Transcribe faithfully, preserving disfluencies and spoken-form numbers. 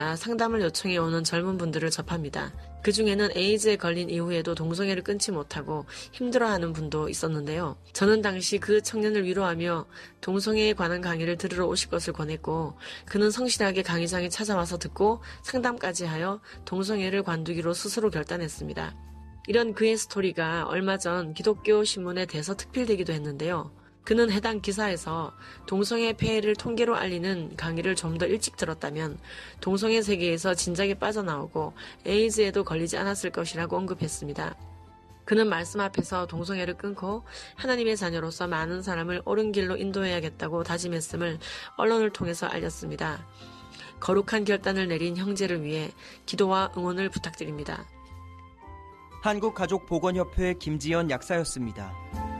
상담을 요청해 오는 젊은 분들을 접합니다. 그 중에는 에이즈에 걸린 이후에도 동성애를 끊지 못하고 힘들어하는 분도 있었는데요. 저는 당시 그 청년을 위로하며 동성애에 관한 강의를 들으러 오실 것을 권했고, 그는 성실하게 강의장에 찾아와서 듣고 상담까지 하여 동성애를 관두기로 스스로 결단했습니다. 이런 그의 스토리가 얼마 전 기독교 신문에 대서 특필되기도 했는데요. 그는 해당 기사에서 동성애 폐해를 통계로 알리는 강의를 좀 더 일찍 들었다면 동성애 세계에서 진작에 빠져나오고 에이즈에도 걸리지 않았을 것이라고 언급했습니다. 그는 말씀 앞에서 동성애를 끊고 하나님의 자녀로서 많은 사람을 옳은 길로 인도해야겠다고 다짐했음을 언론을 통해서 알렸습니다. 거룩한 결단을 내린 형제를 위해 기도와 응원을 부탁드립니다. 한국가족보건협회 김지연 약사였습니다.